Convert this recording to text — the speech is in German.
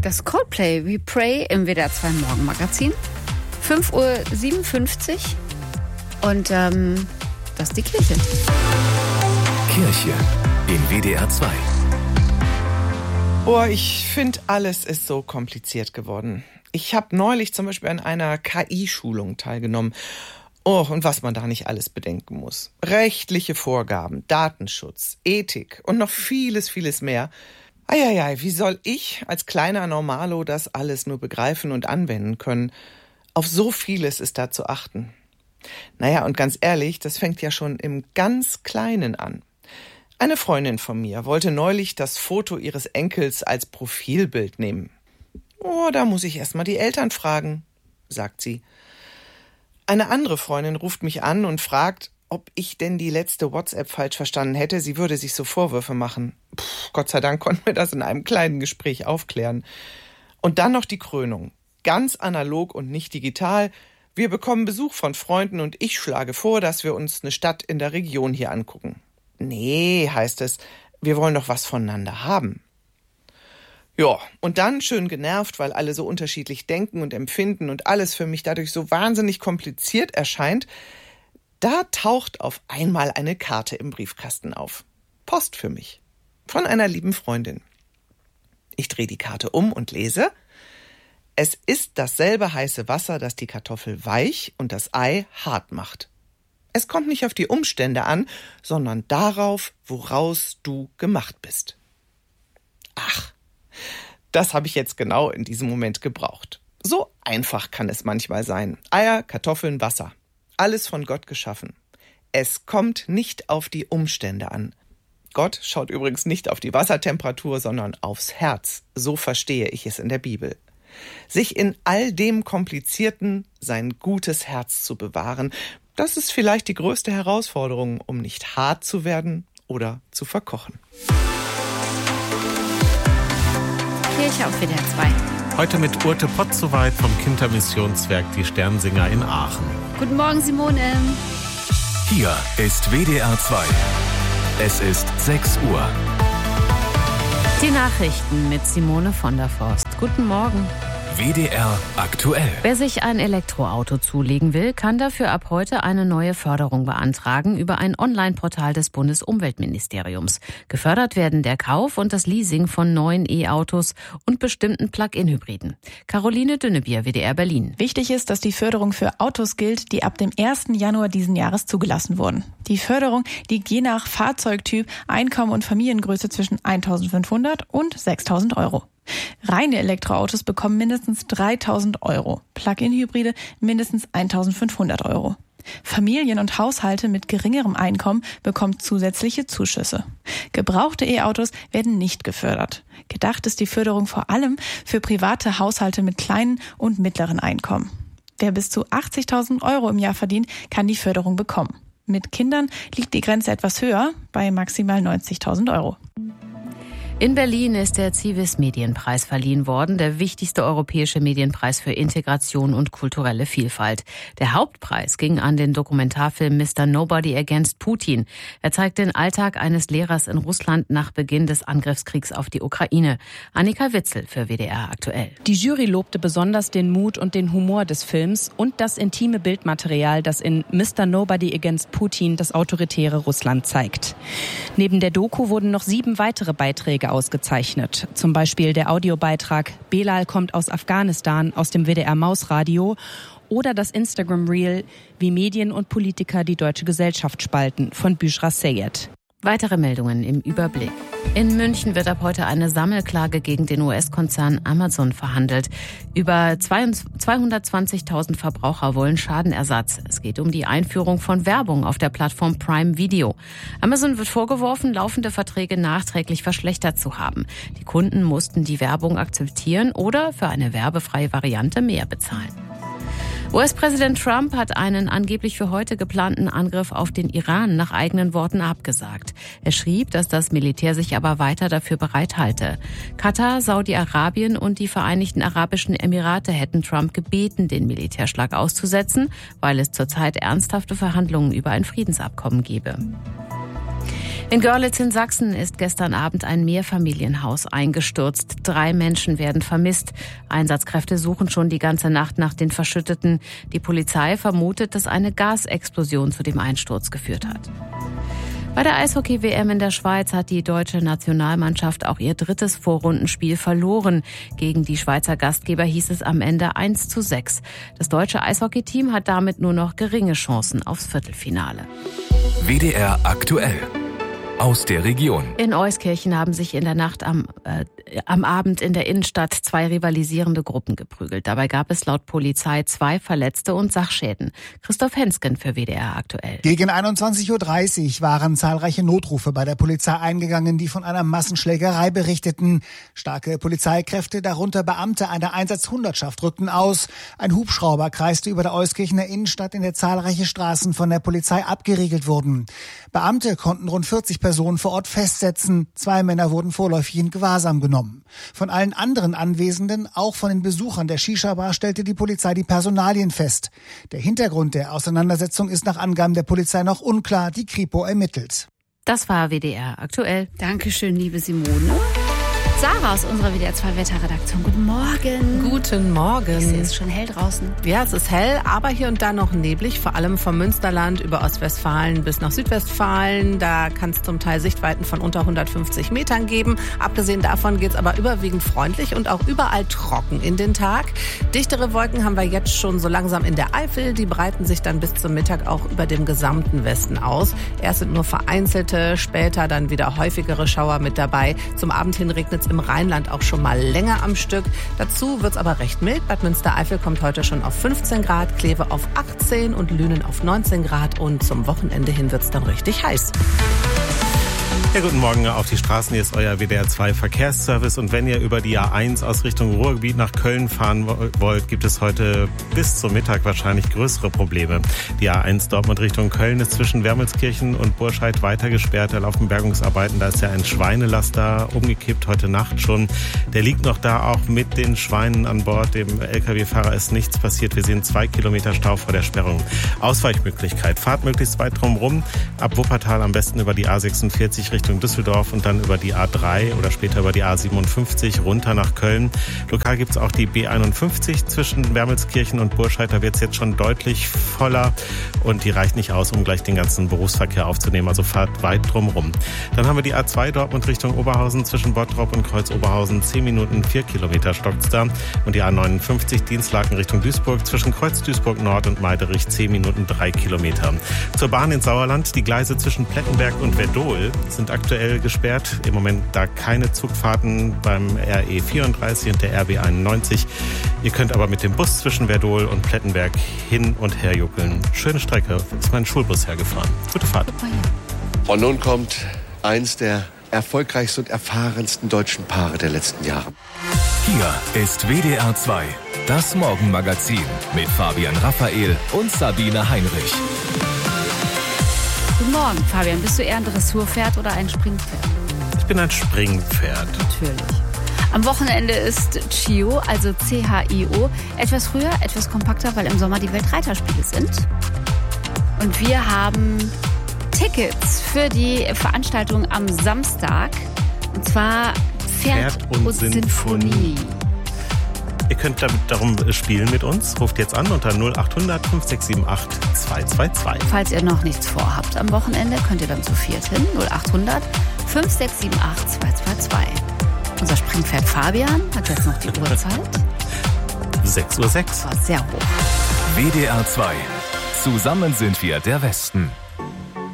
Das Coldplay, We Pray im WDR 2 Morgenmagazin. 5:57 Uhr. Und das ist die Kirche. Kirche in WDR 2. Oh, ich finde, alles ist so kompliziert geworden. Ich habe neulich zum Beispiel an einer KI-Schulung teilgenommen. Oh, und was man da nicht alles bedenken muss. Rechtliche Vorgaben, Datenschutz, Ethik und noch vieles, vieles mehr. Eieiei, wie soll ich als kleiner Normalo das alles nur begreifen und anwenden können? Auf so vieles ist da zu achten. Naja, und ganz ehrlich, das fängt ja schon im ganz Kleinen an. Eine Freundin von mir wollte neulich das Foto ihres Enkels als Profilbild nehmen. Oh, da muss ich erst mal die Eltern fragen, sagt sie. Eine andere Freundin ruft mich an und fragt, ob ich denn die letzte WhatsApp falsch verstanden hätte. Sie würde sich so Vorwürfe machen. Gott sei Dank konnten wir das in einem kleinen Gespräch aufklären. Und dann noch die Krönung. Ganz analog und nicht digital. Wir bekommen Besuch von Freunden und ich schlage vor, dass wir uns eine Stadt in der Region hier angucken. Nee, heißt es, wir wollen doch was voneinander haben. Ja, und dann schön genervt, weil alle so unterschiedlich denken und empfinden und alles für mich dadurch so wahnsinnig kompliziert erscheint, da taucht auf einmal eine Karte im Briefkasten auf. Post für mich. Von einer lieben Freundin. Ich drehe die Karte um und lese: Es ist dasselbe heiße Wasser, das die Kartoffel weich und das Ei hart macht. Es kommt nicht auf die Umstände an, sondern darauf, woraus du gemacht bist. Ach, das habe ich jetzt genau in diesem Moment gebraucht. So einfach kann es manchmal sein. Eier, Kartoffeln, Wasser. Alles von Gott geschaffen. Es kommt nicht auf die Umstände an. Gott schaut übrigens nicht auf die Wassertemperatur, sondern aufs Herz. So verstehe ich es in der Bibel. Sich in all dem Komplizierten sein gutes Herz zu bewahren, das ist vielleicht die größte Herausforderung, um nicht hart zu werden oder zu verkochen. Kirche auf WDR 2. Heute mit Urte Potzowait vom Kindermissionswerk Die Sternsinger in Aachen. Guten Morgen, Simone. Hier ist WDR 2. Es ist 6 Uhr. Die Nachrichten mit Simone von der Forst. Guten Morgen. WDR aktuell. Wer sich ein Elektroauto zulegen will, kann dafür ab heute eine neue Förderung beantragen über ein Online-Portal des Bundesumweltministeriums. Gefördert werden der Kauf und das Leasing von neuen E-Autos und bestimmten Plug-in-Hybriden. Caroline Dünnebier, WDR Berlin. Wichtig ist, dass die Förderung für Autos gilt, die ab dem 1. Januar diesen Jahres zugelassen wurden. Die Förderung liegt je nach Fahrzeugtyp, Einkommen und Familiengröße zwischen 1.500 und 6.000 Euro. Reine Elektroautos bekommen mindestens 3.000 Euro, Plug-in-Hybride mindestens 1.500 Euro. Familien und Haushalte mit geringerem Einkommen bekommen zusätzliche Zuschüsse. Gebrauchte E-Autos werden nicht gefördert. Gedacht ist die Förderung vor allem für private Haushalte mit kleinen und mittleren Einkommen. Wer bis zu 80.000 Euro im Jahr verdient, kann die Förderung bekommen. Mit Kindern liegt die Grenze etwas höher, bei maximal 90.000 Euro. In Berlin ist der Civis-Medienpreis verliehen worden, der wichtigste europäische Medienpreis für Integration und kulturelle Vielfalt. Der Hauptpreis ging an den Dokumentarfilm Mr. Nobody Against Putin. Er zeigt den Alltag eines Lehrers in Russland nach Beginn des Angriffskriegs auf die Ukraine. Annika Witzel für WDR aktuell. Die Jury lobte besonders den Mut und den Humor des Films und das intime Bildmaterial, das in Mr. Nobody Against Putin das autoritäre Russland zeigt. Neben der Doku wurden noch 7 weitere Beiträge ausgezeichnet. Zum Beispiel der Audiobeitrag Belal kommt aus Afghanistan aus dem WDR Mausradio oder das Instagram-Reel Wie Medien und Politiker die deutsche Gesellschaft spalten von Büschra Seyed. Weitere Meldungen im Überblick. In München wird ab heute eine Sammelklage gegen den US-Konzern Amazon verhandelt. Über 220.000 Verbraucher wollen Schadenersatz. Es geht um die Einführung von Werbung auf der Plattform Prime Video. Amazon wird vorgeworfen, laufende Verträge nachträglich verschlechtert zu haben. Die Kunden mussten die Werbung akzeptieren oder für eine werbefreie Variante mehr bezahlen. US-Präsident Trump hat einen angeblich für heute geplanten Angriff auf den Iran nach eigenen Worten abgesagt. Er schrieb, dass das Militär sich aber weiter dafür bereithalte. Katar, Saudi-Arabien und die Vereinigten Arabischen Emirate hätten Trump gebeten, den Militärschlag auszusetzen, weil es zurzeit ernsthafte Verhandlungen über ein Friedensabkommen gebe. In Görlitz in Sachsen ist gestern Abend ein Mehrfamilienhaus eingestürzt. 3 Menschen werden vermisst. Einsatzkräfte suchen schon die ganze Nacht nach den Verschütteten. Die Polizei vermutet, dass eine Gasexplosion zu dem Einsturz geführt hat. Bei der Eishockey-WM in der Schweiz hat die deutsche Nationalmannschaft auch ihr 3. Vorrundenspiel verloren. Gegen die Schweizer Gastgeber hieß es am Ende 1:6. Das deutsche Eishockey-Team hat damit nur noch geringe Chancen aufs Viertelfinale. WDR aktuell. Aus der Region. In Euskirchen haben sich in der Nacht am Abend in der Innenstadt 2 rivalisierende Gruppen geprügelt. Dabei gab es laut Polizei 2 Verletzte und Sachschäden. Christoph Hensken für WDR aktuell. Gegen 21:30 Uhr waren zahlreiche Notrufe bei der Polizei eingegangen, die von einer Massenschlägerei berichteten. Starke Polizeikräfte, darunter Beamte einer Einsatzhundertschaft, rückten aus. Ein Hubschrauber kreiste über der Euskirchener Innenstadt, in der zahlreiche Straßen von der Polizei abgeriegelt wurden. Beamte konnten rund 40 Personen vor Ort festsetzen. 2 Männer wurden vorläufig in Gewahrsam genommen. Von allen anderen Anwesenden, auch von den Besuchern der Shisha-Bar, stellte die Polizei die Personalien fest. Der Hintergrund der Auseinandersetzung ist nach Angaben der Polizei noch unklar. Die Kripo ermittelt. Das war WDR aktuell. Dankeschön, liebe Simone. Sarah aus unserer WDR 2 Wetterredaktion. Guten Morgen. Guten Morgen. Es ist schon hell draußen. Ja, es ist hell, aber hier und da noch neblig, vor allem vom Münsterland über Ostwestfalen bis nach Südwestfalen. Da kann es zum Teil Sichtweiten von unter 150 Metern geben. Abgesehen davon geht es aber überwiegend freundlich und auch überall trocken in den Tag. Dichtere Wolken haben wir jetzt schon so langsam in der Eifel. Die breiten sich dann bis zum Mittag auch über dem gesamten Westen aus. Erst sind nur vereinzelte, später dann wieder häufigere Schauer mit dabei. Zum Abend hin regnet es im Rheinland auch schon mal länger am Stück. Dazu wird es aber recht mild. Bad Münstereifel kommt heute schon auf 15 Grad, Kleve auf 18 und Lünen auf 19 Grad. Und zum Wochenende hin wird es dann richtig heiß. Ja, guten Morgen auf die Straßen. Hier ist euer WDR 2 Verkehrsservice. Und wenn ihr über die A1 aus Richtung Ruhrgebiet nach Köln fahren wollt, gibt es heute bis zum Mittag wahrscheinlich größere Probleme. Die A1 Dortmund Richtung Köln ist zwischen Wermelskirchen und Burscheid weiter gesperrt. Da laufen Bergungsarbeiten. Da ist ja ein Schweinelaster umgekippt heute Nacht schon. Der liegt noch da, auch mit den Schweinen an Bord. Dem LKW-Fahrer ist nichts passiert. Wir sehen 2 Kilometer Stau vor der Sperrung. Ausweichmöglichkeit. Fahrt möglichst weit drumherum. Ab Wuppertal am besten über die A46 Richtung Düsseldorf und dann über die A3 oder später über die A57 runter nach Köln. Lokal gibt es auch die B51 zwischen Wermelskirchen und Burscheid. Da wird es jetzt schon deutlich voller und die reicht nicht aus, um gleich den ganzen Berufsverkehr aufzunehmen. Also fahrt weit drumrum. Dann haben wir die A2 Dortmund Richtung Oberhausen zwischen Bottrop und Kreuz-Oberhausen. 10 Minuten 4 Kilometer stockt's da. Und die A59 Dienstlaken Richtung Duisburg zwischen Kreuz Duisburg Nord und Meiderich 10 Minuten 3 Kilometer. Zur Bahn in Sauerland. Die Gleise zwischen Plettenberg und Werdohl sind aktuell gesperrt. Im Moment da keine Zugfahrten beim RE34 und der RB91. Ihr könnt aber mit dem Bus zwischen Werdohl und Plettenberg hin und her juckeln. Schöne Strecke. Ist mein Schulbus hergefahren. Gute Fahrt. Und nun kommt eins der erfolgreichsten und erfahrensten deutschen Paare der letzten Jahre. Hier ist WDR 2, das Morgenmagazin mit Fabian Raphael und Sabine Heinrich. Guten Morgen, Fabian. Bist du eher ein Dressurpferd oder ein Springpferd? Ich bin ein Springpferd. Natürlich. Am Wochenende ist CHIO, also CHIO, etwas früher, etwas kompakter, weil im Sommer die Weltreiterspiele sind. Und wir haben Tickets für die Veranstaltung am Samstag. Und zwar Pferd und Sinfonie. Ihr könnt darum spielen mit uns. Ruft jetzt an unter 0800 5678 222. Falls ihr noch nichts vorhabt am Wochenende, könnt ihr dann zu viert hin. 0800 5678 222. Unser Springpferd Fabian hat jetzt noch die Uhrzeit. 6:06 Uhr. Das war sehr hoch. WDR 2. Zusammen sind wir der Westen.